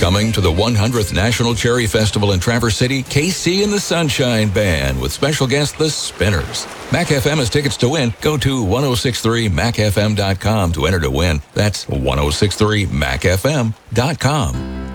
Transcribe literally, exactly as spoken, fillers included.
Coming to the one hundredth National Cherry Festival in Traverse City, K C and the Sunshine Band with special guest The Spinners. Mac F M has tickets to win. Go to ten sixty-three mac f m dot com to enter to win. That's ten sixty-three mac f m dot com.